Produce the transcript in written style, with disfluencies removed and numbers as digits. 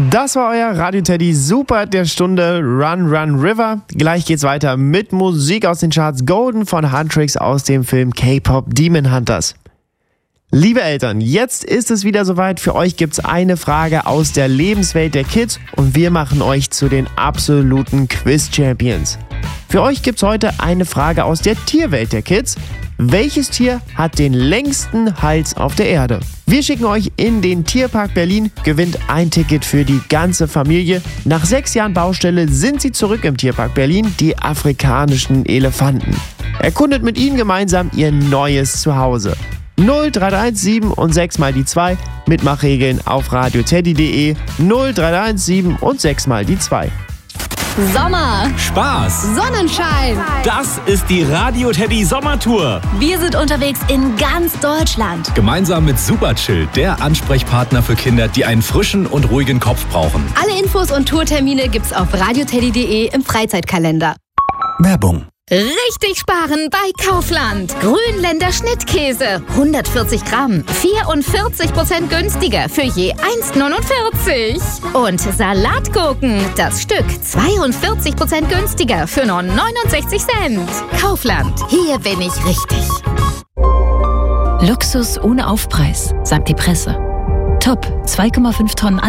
Das war euer Radio Teddy Super der Stunde Run Run River. Gleich geht's weiter mit Musik aus den Charts. Golden von Huntrix aus dem Film K-Pop Demon Hunters. Liebe Eltern, jetzt ist es wieder soweit. Für euch gibt's eine Frage aus der Lebenswelt der Kids und wir machen euch zu den absoluten Quiz-Champions. Für euch gibt's heute eine Frage aus der Tierwelt der Kids. Welches Tier hat den längsten Hals auf der Erde? Wir schicken euch in den Tierpark Berlin, gewinnt ein Ticket für die ganze Familie. Nach 6 Jahren Baustelle sind sie zurück im Tierpark Berlin, die afrikanischen Elefanten. Erkundet mit ihnen gemeinsam ihr neues Zuhause. 0317 und 6 mal die 2. Mitmachregeln auf radioteddy.de. 0317 und 6 mal die 2. Sommer, Spaß, Sonnenschein. das ist die Radio Teddy Sommertour. Wir sind unterwegs in ganz Deutschland. Gemeinsam mit Superchill, der Ansprechpartner für Kinder, die einen frischen und ruhigen Kopf brauchen. Alle Infos und Tourtermine gibt's auf radioteddy.de im Freizeitkalender. Werbung. Richtig sparen bei Kaufland. Grünländer Schnittkäse, 140 Gramm, 44% günstiger für je 1,49. Und Salatgurken, das Stück, 42% günstiger für nur 69 Cent. Kaufland, hier bin ich richtig. Luxus ohne Aufpreis, sagt die Presse. Top, 2,5 Tonnen